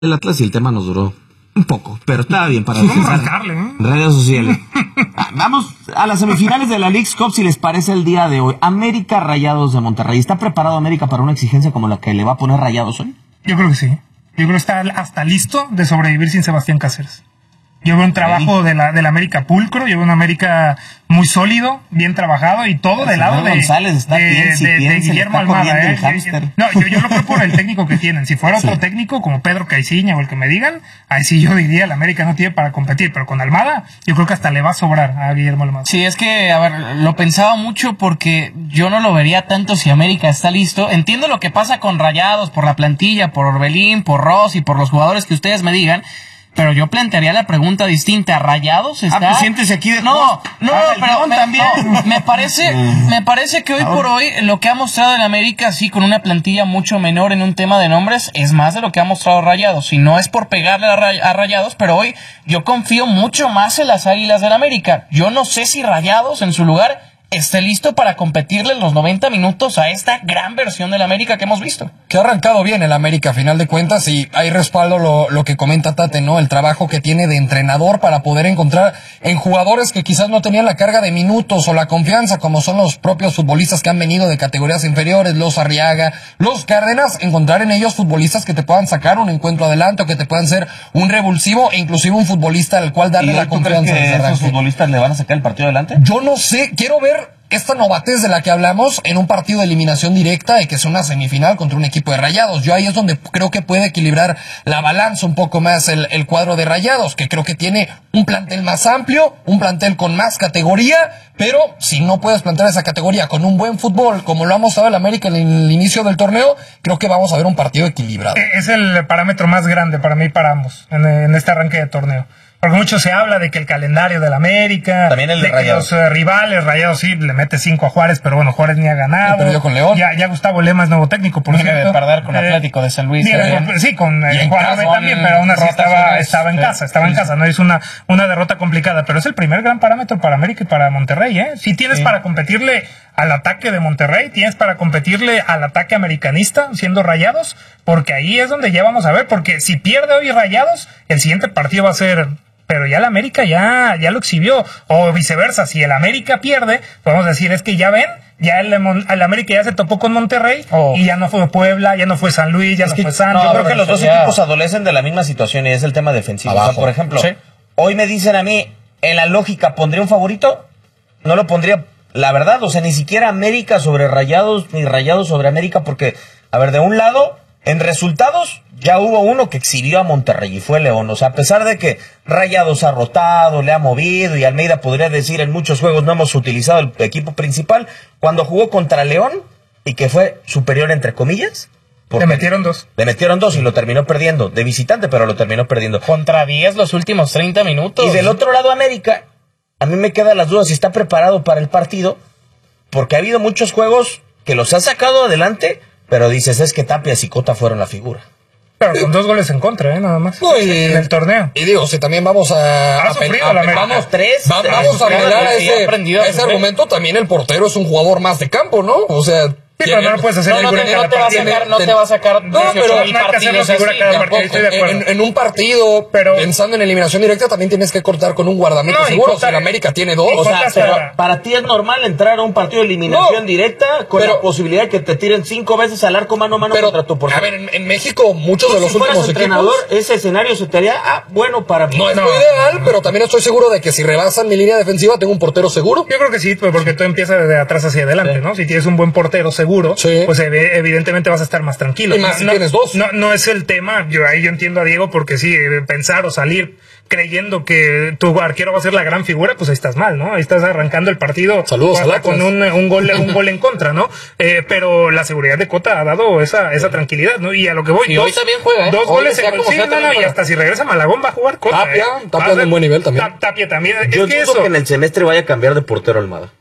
el Atlas y el tema nos duró un poco, pero estaba bien para arrancarle, ¿eh? Redes sociales. Vamos a las semifinales de la Leagues Cup, si les parece, el día de hoy. América Rayados de Monterrey. ¿Está preparado América para una exigencia como la que le va a poner Rayados hoy? Yo creo que sí. Yo creo que está hasta listo de sobrevivir sin Sebastián Cáceres. Yo veo un trabajo de la América pulcro, yo veo un América muy sólido, bien trabajado y todo del lado de Guillermo Almada. Yo lo creo por el técnico que tienen. Si fuera otro técnico como Pedro Caiciña o el que me digan, ahí sí yo diría el América no tiene para competir, pero con Almada yo creo que hasta le va a sobrar a Guillermo Almada. Sí, es que, a ver, lo pensaba mucho porque yo no lo vería tanto si América está listo. Entiendo lo que pasa con Rayados, por la plantilla, por Orbelín, por Rossi, por los jugadores que ustedes me digan. Pero yo plantearía la pregunta distinta. ¿Rayados está? Pues siéntese aquí de... pero también me parece que hoy por hoy lo que ha mostrado el América, sí, con una plantilla mucho menor en un tema de nombres, es más de lo que ha mostrado Rayados. Y no es por pegarle a Rayados, pero hoy yo confío mucho más en las Águilas del América. Yo no sé si Rayados en su lugar esté listo para competirle los 90 minutos a esta gran versión del América que hemos visto. Que ha arrancado bien el América a final de cuentas y hay respaldo lo que comenta Tate, ¿no? El trabajo que tiene de entrenador para poder encontrar en jugadores que quizás no tenían la carga de minutos o la confianza, como son los propios futbolistas que han venido de categorías inferiores, los Arriaga, los Cárdenas, encontrar en ellos futbolistas que te puedan sacar un encuentro adelante o que te puedan ser un revulsivo e inclusive un futbolista al cual darle la confianza. ¿Y esos futbolistas le van a sacar el partido adelante? Yo no sé, quiero ver esta novatez de la que hablamos en un partido de eliminación directa de que es una semifinal contra un equipo de Rayados. Yo ahí es donde creo que puede equilibrar la balanza un poco más el cuadro de Rayados, que creo que tiene un plantel más amplio, un plantel con más categoría, pero si no puedes plantear esa categoría con un buen fútbol, como lo ha mostrado el América en el inicio del torneo, creo que vamos a ver un partido equilibrado. Es el parámetro más grande para mí y para ambos en este arranque de torneo. Porque mucho se habla de que el calendario del América, también el de Rayados. Que los rivales, Rayados sí, le mete 5 a Juárez, pero bueno, Juárez ni ha ganado. Perdió con León. Ya Gustavo Lema es nuevo técnico, por cierto. cierto. De perder con Atlético de San Luis. Sí, con Guadalupe también, pero aún así estaba en casa, no es una derrota complicada, pero es el primer gran parámetro para América y para Monterrey, ¿eh? Si tienes para competirle al ataque de Monterrey, tienes para competirle al ataque americanista, siendo Rayados, porque ahí es donde ya vamos a ver, porque si pierde hoy Rayados, el siguiente partido va a ser... Pero ya el América ya lo exhibió, o viceversa, si el América pierde, podemos decir, es que ya ven, ya el América ya se topó con Monterrey, y ya no fue Puebla, ya no fue San Luis, ya no fue Santos. Yo creo que los dos equipos adolecen de la misma situación y es el tema defensivo. O sea, por ejemplo, hoy me dicen a mí, en la lógica, ¿pondría un favorito? No lo pondría, la verdad, o sea, ni siquiera América sobre Rayados, ni Rayados sobre América, porque, a ver, de un lado, en resultados, ya hubo uno que exhibió a Monterrey y fue León. O sea, a pesar de que Rayados ha rotado, le ha movido y Almeida podría decir en muchos juegos no hemos utilizado el equipo principal, cuando jugó contra León y que fue superior entre comillas. Le metieron 2. Le metieron 2 y lo terminó perdiendo. De visitante, pero lo terminó perdiendo. Contra 10 los últimos 30 minutos. Y del otro lado América, a mí me quedan las dudas si está preparado para el partido, porque ha habido muchos juegos que los ha sacado adelante, pero dices, es que Tapia y Cota fueron la figura. Pero con 2 goles en contra, nada más. No, en el torneo. Y digo, si también vamos vamos a apelar a ese argumento, también el portero es un jugador más de campo, ¿no? O sea... Sí, pero no lo puedes hacer no te va a sacar no, pero hay que hacerlo figura cada partido, estoy de acuerdo. En un partido, pero pensando en eliminación directa, también tienes que cortar con un guardameta seguro. Si el América tiene 2. O sea, pero para ti es normal entrar a un partido de eliminación directa con la posibilidad de que te tiren 5 veces al arco mano a mano contra tu portero. A ver, en México, muchos de los últimos equipos, ese escenario se te haría bueno para mí. No es lo ideal, pero también estoy seguro de que si rebasan mi línea defensiva, tengo un portero seguro. Yo creo que sí, porque tú empiezas de atrás hacia adelante, ¿no? Si tienes un buen portero seguro, pues evidentemente vas a estar más tranquilo. Y más si tienes 2. No es el tema. Yo entiendo a Diego porque sí, pensar o salir creyendo que tu arquero va a ser la gran figura, pues ahí estás mal, ¿no? Ahí estás arrancando el partido. Saludos con un gol en contra, ¿no? Pero la seguridad de Cota ha dado esa tranquilidad, ¿no? Y a lo que voy. Y hoy también juega, ¿eh? 2 goles en y hasta si regresa Malagón va a jugar Cota. Tapia en buen nivel también. Tapia también. Yo dudo que en el semestre vaya a cambiar de portero Almada.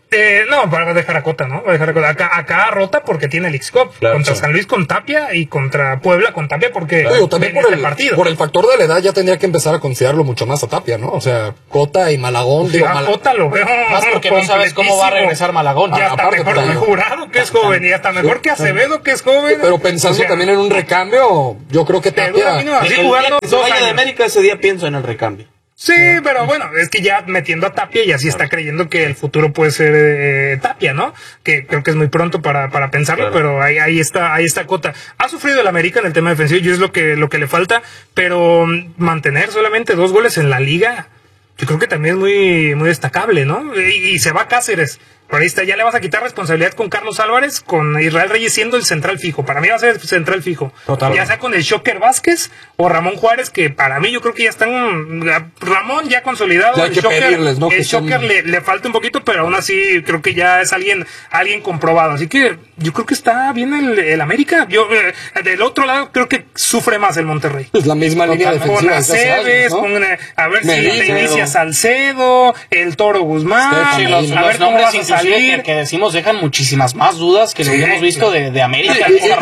No, va a dejar a Cota, ¿no? Va a dejar a Cota. Acá rota porque tiene el X-Cop. Claro, contra San Luis con Tapia y contra Puebla con Tapia porque también por el factor de la edad ya tendría que empezar a considerarlo mucho más a Tapia, ¿no? O sea, Cota y Malagón. Cota lo veo más porque no sabes cómo va a regresar Malagón. Ya está mejor que Jurado, que es joven, y hasta mejor que Acevedo, que es joven. Pero pensando también en un recambio, yo creo que Tapia... Así jugando de América ese día pienso en el recambio. Sí, pero bueno, es que ya metiendo a Tapia ya sí está creyendo que el futuro puede ser Tapia, ¿no? Que creo que es muy pronto para pensarlo, pero ahí está Cota. Ha sufrido el América en el tema defensivo y es lo que le falta, pero mantener solamente 2 goles en la liga, yo creo que también es muy, muy destacable, ¿no? Y se va Cáceres. Por ahí está, ya le vas a quitar responsabilidad con Carlos Álvarez, con Israel Reyes siendo el central fijo. Para mí va a ser el central fijo. Totalmente. Ya sea con el Shocker Vázquez o Ramón Juárez, que para mí yo creo que ya están... Ramón ya consolidado. Ya hay que pedirles, ¿no? El Shocker le falta un poquito, pero aún así creo que ya es alguien comprobado. Así que yo creo que está bien el América. Yo del otro lado creo que sufre más el Monterrey. Es la misma línea defensiva. Con Aceves, ¿no? A ver si te inicia Salcedo, el Toro Guzmán, a ver cómo vas a salir. Que decimos dejan muchísimas más dudas que lo que hemos visto de América.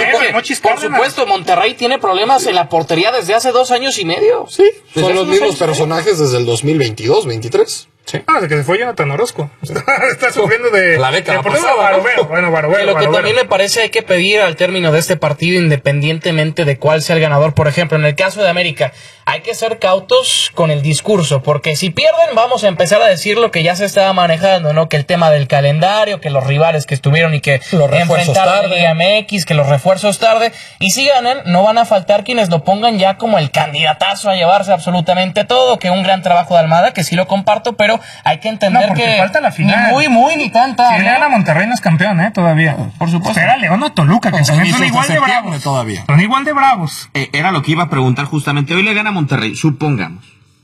Por supuesto, Monterrey tiene problemas en la portería desde hace 2 años y medio. Sí, son los mismos personajes desde el 2022-23. Sí. Que se fue Jonathan Orozco. Está sufriendo de la década pasada. Barovero. Lo que también me parece hay que pedir al término de este partido, independientemente de cuál sea el ganador. Por ejemplo, en el caso de América, hay que ser cautos con el discurso, porque si pierden vamos a empezar a decir lo que ya se estaba manejando, ¿no? Que el tema del calendario, que los rivales que estuvieron y que enfrentaron a MX, que los refuerzos tarde, y si ganan, no van a faltar quienes lo pongan ya como el candidatazo a llevarse absolutamente todo, que un gran trabajo de Almada, que sí lo comparto, pero hay que entender que falta la final. Ni tanta. Si gana Monterrey no es campeón, todavía. Por supuesto. Era León o Toluca, que también son igual de bravos. Todavía. Son igual de bravos. Era lo que iba a preguntar justamente. Hoy le gana Monterrey, supongamos.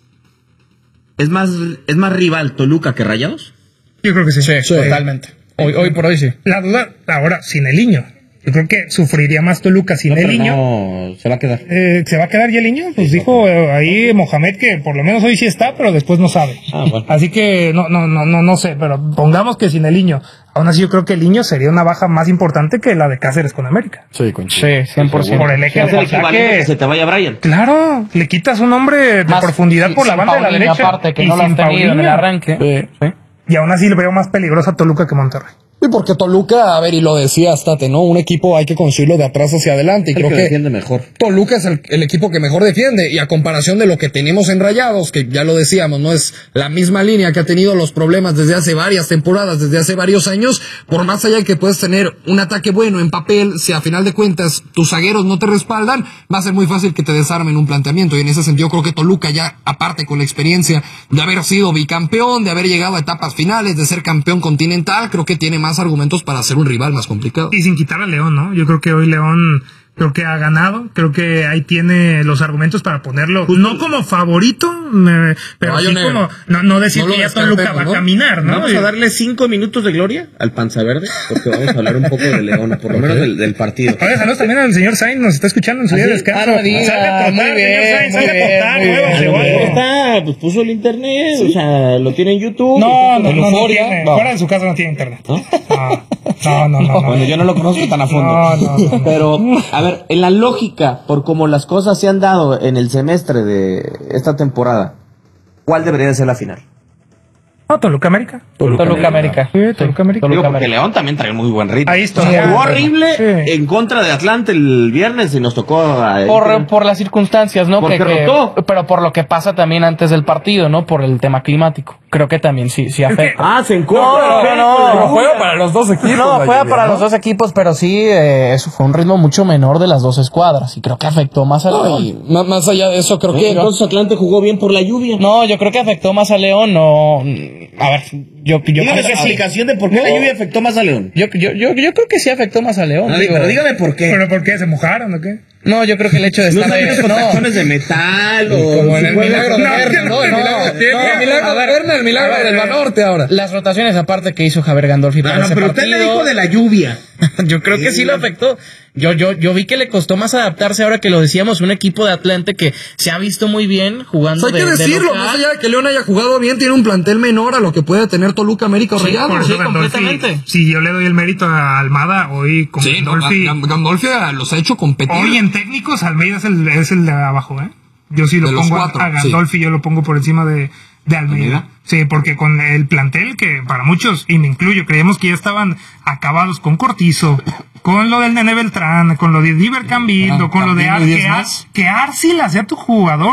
¿Es más rival Toluca que Rayados? Yo creo que sí. Totalmente. Hoy por hoy sí. La duda, ahora, sin el Niño. Yo creo que sufriría más Toluca sin el Niño. No, se va a quedar. ¿Se va a quedar ya el Niño? Pues dijo ahí Mohamed que por lo menos hoy sí está, pero después no sabe. Bueno. Así que no sé, pero pongamos que sin el Niño. Aún así yo creo que el Niño sería una baja más importante que la de Cáceres con América. Sí, 100%. Por el eje del ataque. Que se te vaya Brian. Claro, le quitas un hombre de profundidad por la banda de la derecha. Aparte, que no lo han tenido en el arranque. Sí. Y aún así le veo más peligroso a Toluca que Monterrey. Sí, porque Toluca, a ver, y lo decía Tate, ¿no? Un equipo hay que construirlo de atrás hacia adelante. Y creo que defiende mejor. Toluca es el equipo que mejor defiende. Y a comparación de lo que tenemos en Rayados, que ya lo decíamos, no es la misma línea que ha tenido los problemas desde hace varias temporadas, desde hace varios años. Por más allá de que puedes tener un ataque bueno en papel, si a final de cuentas tus zagueros no te respaldan, va a ser muy fácil que te desarmen un planteamiento. Y en ese sentido creo que Toluca ya, aparte con la experiencia de haber sido bicampeón, de haber llegado a etapas finales, de ser campeón continental, creo que tiene más argumentos para ser un rival más complicado. Y sin quitar a León, ¿no? Yo creo que hoy León ha ganado, creo que ahí tiene los argumentos para ponerlo, no como favorito, pero sí como, no decir que ya Toluca va a caminar, ¿no? Vamos a darle 5 minutos de gloria al Panza Verde, porque vamos a hablar un poco de León, por lo menos del partido. Oye, saludos también al señor Sainz, nos está escuchando en su día de descanso. Pues puso el internet, o sea, lo tiene en YouTube. No tiene, fuera de su casa no tiene internet. No. Bueno, yo no lo conozco tan a fondo. No. Pero, a ver, en la lógica, por como las cosas se han dado en el semestre de esta temporada, ¿cuál debería de ser la final? Toluca América. Toluca América. Sí, Toluca América. Digo, porque León también trae muy buen ritmo. Ahí está. Jugó horrible en contra de Atlante el viernes y nos tocó por las circunstancias, ¿no? Porque rotó. Pero por lo que pasa también antes del partido, ¿no? Por el tema climático. Creo que también sí afecta. Se encuentra. No. Juega para los dos equipos. No, juega para los dos equipos, pero sí, eso fue un ritmo mucho menor de las dos escuadras y creo que afectó más a León. Más allá de eso, creo que... Entonces Atlante jugó bien por la lluvia. No, yo creo que afectó más a León, no... A ver, yo creo que explicación de por qué la lluvia afectó más a León. Yo creo que sí afectó más a León. Pero dígame por qué. ¿Pero por qué? ¿Se mojaron o qué? No, yo creo que el hecho de estar ahí... con tachones de metal o... Como en el milagro de Berna, ¿no? El milagro del Banorte ahora. Las rotaciones aparte que hizo Javier Gandolfi para ese pero partido. usted le dijo de la lluvia. Yo creo que sí lo afectó. Yo vi que le costó más adaptarse ahora que lo decíamos, un equipo de Atlante que se ha visto muy bien jugando. Hay que decirlo, más allá de que León haya jugado bien, tiene un plantel menor a lo que puede tener Toluca, América o Rayados. Sí, completamente. Sí, yo le doy el mérito a Almada hoy con Gandolfi. Gandolfi los ha hecho competir. Hoy en técnicos, Almeida es el de abajo, ¿eh? Yo sí lo pongo a Gandolfi, yo lo pongo por encima de Almeida. Sí, porque con el plantel que para muchos, y me incluyo, creíamos que ya estaban acabados con Cortizo, con lo del Nene Beltrán, con lo de Diver Cambildo, con lo de que Arcila sea tu jugador.